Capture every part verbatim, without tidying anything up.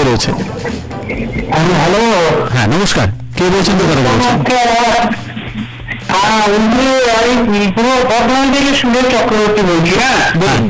রয়েছে? হ্যালো, হ্যাঁ নমস্কার, কে বলছেন? তো কথা বলছেন। পুরো বর্ধমান থেকে সুরেশ চক্রবর্তী বলছি। হ্যাঁ,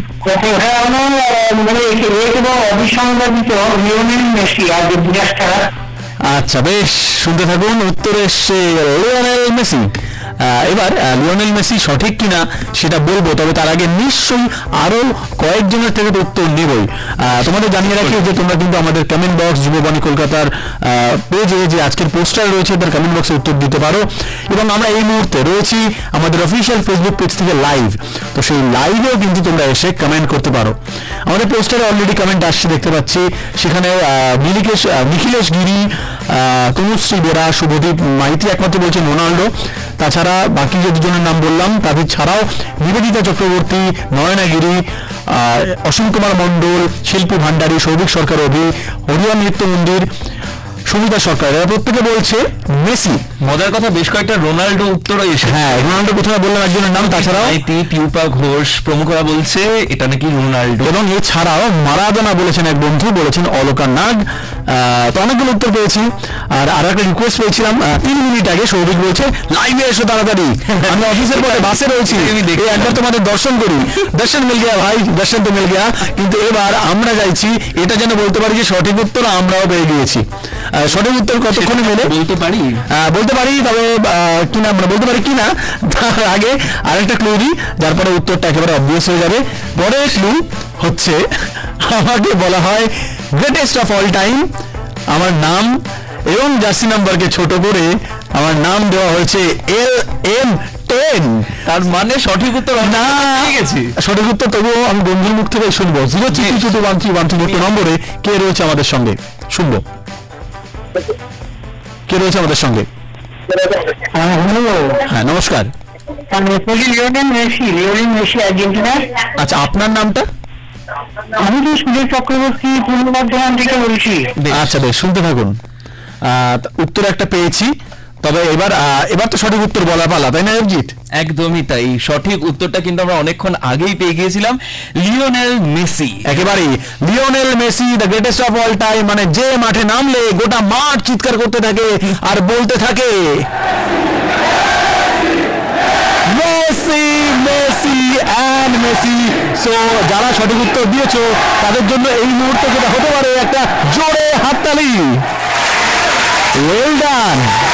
মানে অবিসংবাদিত লিওনেল মেসি আর বিরাজটা। আচ্ছা বেশ, শুনতে থাকুন। উত্তর এসছে লিওনেল মেসি। এবার লিওনেল মেসি সঠিক কিনা সেটা বলবো, তবে তার আগে নিশ্চয়ই আরো কয়েকজনের থেকে উত্তর নেবই। তোমাদের জানিয়ে রাখি যে তোমরা কিন্তু আমাদের কমেন্ট বক্স যুববাণী কলকাতার পেজে যে আজকের পোস্টার রয়েছে তার কমেন্ট বক্সে উত্তর দিতে পারো। এবং আমরা এই মুহূর্তে রয়েছি আমাদের অফিসিয়াল ফেসবুক পেজ থেকে লাইভ, তো সেই লাইভেও কিন্তু তোমরা এসে কমেন্ট করতে পারো। আমাদের পোস্টারে অলরেডি কমেন্ট আসছে দেখতে পাচ্ছি, সেখানে নীলিকেশ নিখিলেশ গিরি, তনুশ্রী বেরা, শুভদীপ মাইতি একমাত্র বলছেন রোনাল্ডো। তাছাড়া বাকি যে দুজনের নাম বললাম তাদের ছাড়াও নিবেদিতা চক্রবর্তী, নয়না গিরি, অসীম কুমার মণ্ডল, শিল্পী ভান্ডারী, সৌভিক সরকার, অভি, হরিয়া নৃত্য মন্দির, সুবিধা সরকার, এরা প্রত্যেকে বলছে মেসি। মজার কথা, বেশ কয়েকটা রোনাল্ডো উত্তরও এসে। হ্যাঁ, রোনাল্ডো প্রথমে বললাম একজনের নাম, তাছাড়াও পিউপা ঘোষ প্রমুখরা বলছে এটা নাকি রোনাল্ডো। এবং এছাড়াও মারাদোনা বলেছেন এক বন্ধু, বলেছেন অলকার নাগ। তো অনেকগুলো উত্তর পেয়েছি। আর আর একটা রিকোয়েস্ট পেয়েছিলাম তিন মিনিট আগে, সৌভিক বলছে লাইভে এসো তাড়াতাড়ি, আমি অফিসের পরে বাসে রয়েছি, একবার তোমাদের দর্শন করি। দর্শন মিল গিয়া ভাই, দর্শন তো মিল গিয়া। কিন্তু এবার আমরা যাইছি, এটা যেন বলতে পারি যে সঠিক উত্তর আমরাও পেয়ে গিয়েছি। সঠিক উত্তর কতক্ষণে মেলে বলতে পারি বলতে পারি তবে কিনা আমরা বলতে পারি কিনা তার আগে আরেকটা ক্লু দিই, যার পরে উত্তরটা একেবারে অবভিয়াস হয়ে যাবে। পরের ক্লু হচ্ছে, আমাকে বলা হয় গ্রেটেস্ট অফ অল টাইম। আমার নাম এবং জার্সি নাম্বারকে ছোট করে আমার নাম দেওয়া হয়েছে এল এম টেন। তার মানে সঠিক উত্তর না, সঠিক উত্তর তবুও আমি বন্ধুর মুখ থেকে শুনবো। Zero three two two one three one three four নম্বরে কে রয়েছে আমাদের সঙ্গে, শুনবো কে রয়েছে আমাদের সঙ্গে। হ্যাঁ নমস্কার। আচ্ছা, আপনার নামটা? আমি তো সুরেশ চক্রবর্তী, পূর্ব বর্ধমান থেকে বলছি। আচ্ছা বেশ, শুনতে থাকুন। উত্তর একটা পেয়েছি, তবে এবার এবার তো সঠিক উত্তর বলা পালা, তাই না অভিজিৎ? একদমই তাই, সঠিক উত্তরটা কিন্তু আমরা অনেকক্ষণ আগেই পেয়ে গিয়েছিলাম, লিওনেল মেসি। একেবারেই Lionel Messi, the greatest of all time. মানে যে মাঠে নামলে গোটা মাঠ চিৎকার করতে থাকে আর বলতে থাকে Messi Messi and Messi. So যারা সঠিক উত্তর দিয়েছো তাদের জন্য এই মুহূর্তে যেটা হতে পারে একটা জোরে হাততালি। Well done.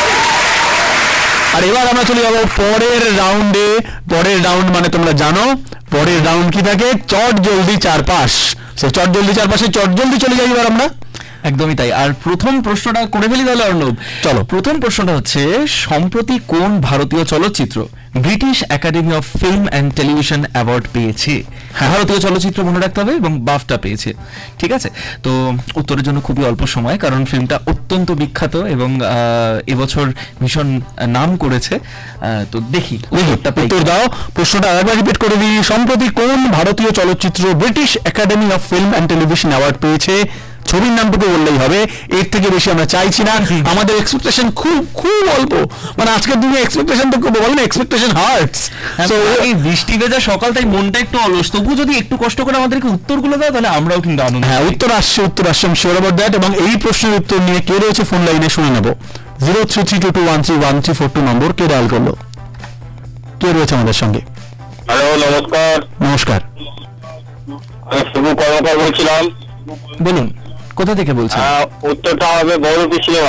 আর এবার আমরা চলে যাবো পরের রাউন্ডে। পরের রাউন্ড মানে তোমরা জানো পরের রাউন্ড কি থাকে, চট জলদি চারপাশ। সে চট জলদি চারপাশে চট জলদি চলে যাই এবার আমরা। একদমই তাই। আর প্রথম প্রশ্নটা করে ফেলি তাহলে অর্ণব। চলো, প্রথম প্রশ্নটা হচ্ছে, সম্প্রতি কোন ভারতীয় চলচ্চিত্র British academy of film and television award পেয়েছে? ভারতীয় চলচ্চিত্র মনে রাখতে হবে, এবং বাফটা পেয়েছে। ঠিক আছে, তো উত্তরের জন্য খুবই অল্প সময়, কারণ ফিল্মটা অত্যন্ত বিখ্যাত এবং এবছর ভীষণ নাম করেছে। তো দেখি উত্তর দাও। প্রশ্নটা আরেকবার রিপিট করে দিই, সম্প্রতি কোন ভারতীয় চলচ্চিত্র British academy of film and television award পেয়েছে? ছবির নামটুকু বললেই হবে, এর থেকে বেশি আমরা চাইছি না। আমাদের এক্সপেকটেশন খুব খুব অল্প, মানে আজকের দিনে এক্সপেকটেশন তো বলে না, এক্সপেকটেশন হার্টস। তো এই বৃষ্টি ভেজা সকাল, তাই মনটা একটু অলস, তবু যদি একটু কষ্ট করে আমাদেরকে উত্তরগুলো দাও তাহলে আমরাও কিন্তু আনন্দ। হ্যাঁ, উত্তর আসছে, উত্তর আসছে, আমি শিওর অ্যাবাউট দ্যাট। এবং এই প্রশ্নের উত্তর নিয়ে কে রয়েছে ফোন লাইনে শুনে নেবো। Zero three three two two one three one three four two নম্বর কে ডায়াল করলো, কে রয়েছে আমাদের সঙ্গে? হ্যালো, নমস্কার। নমস্কার, আমি শুভ কর্মকার বলছিলাম। বলুন, কোথা থেকে বলছেন? উত্তরটা হবে বহুরূপী সিনেমা।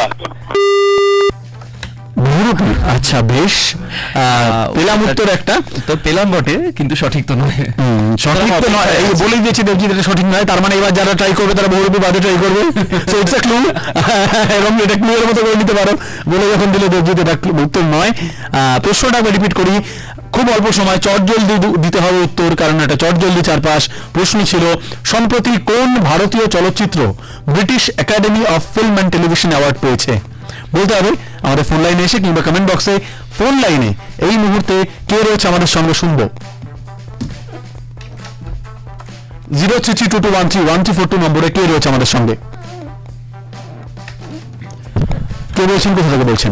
বহুরূপী, আচ্ছা বেশ, পেলাম উত্তর একটা। তো পেলাম বটে, কিন্তু সঠিক তো নয়। সঠিক তো নয়, এই বলেই দিয়েছি দেবজিৎ এটা সঠিক নয়। তার মানে এবার যারা ট্রাই করবে তারা বহুরূপী বাদে ট্রাই করবে। সো ইটস আ ক্লু, এবং এটা ক্লু এর মতো করে নিতে পারো। বলে যখন দিলে দেবজিৎ এটা উত্তর নয়। প্রশ্নটা আমি রিপিট করি, খুব অল্প সময়, চট জলদি দিতে হবে উত্তর, কারণ এটা চট জলদি চারপাশ। প্রশ্ন ছিল, সম্প্রতি কোন ভারতীয় চলচ্চিত্র British academy of film and television award পেয়েছে? বলতে হবে আমাদের ফোন লাইনে এসে, কিংবা কমেন্ট বক্সে। ফোন লাইনে এই মুহূর্তে কে রয়েছে আমাদের সঙ্গে শুনবো। Zero three three two two one three one three four two নম্বরে কে রয়েছে আমাদের সঙ্গে? কে বলছেন, কোথা থেকে বলছেন?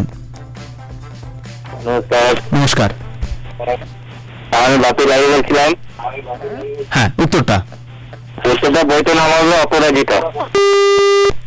নমস্কার, আমি বাপি লাইভে বলছিলাম। হ্যাঁ, উত্তরটা উত্তরটা বইতে নাম হবে অপরাজিতা।